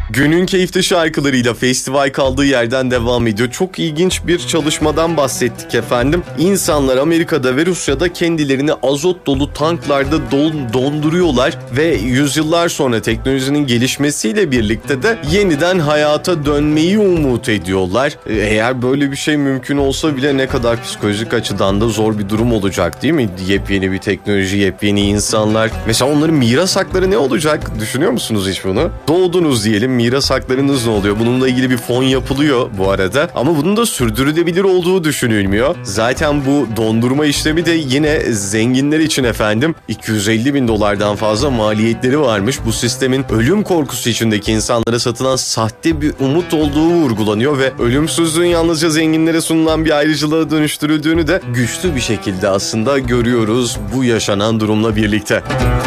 Günün keyifli şarkılarıyla festival kaldığı yerden devam ediyor. Çok ilginç bir çalışmadan bahsettik efendim. İnsanlar Amerika'da ve Rusya'da kendilerini azot dolu tanklarda donduruyorlar ve yüzyıllar sonra teknolojinin gelişmesiyle birlikte de yeniden hayata dönmeyi umut ediyorlar. Eğer böyle bir şey mümkün olsa bile ne kadar psikolojik açıdan da zor bir durum olacak değil mi? Yepyeni bir teknoloji, yepyeni insanlar. Mesela onların miras hakları ne olacak? Düşünüyor musunuz hiç bunu? Doğdunuz diyelim. Miras haklarınız ne oluyor? Bununla ilgili bir fon yapılıyor bu arada. Ama bunun da sürdürülebilir olduğu düşünülmüyor. Zaten bu dondurma işlemi de yine zenginler için efendim 250 bin dolardan fazla maliyetleri varmış. Bu sistemin ölüm korkusu içindeki insanlara satılan sahte bir umut olduğu vurgulanıyor ve ölümsüzlüğün yalnızca zenginlere sunulan bir ayrıcalığa dönüştürüldüğünü de güçlü bir şekilde aslında görüyoruz bu yaşanan durumla birlikte.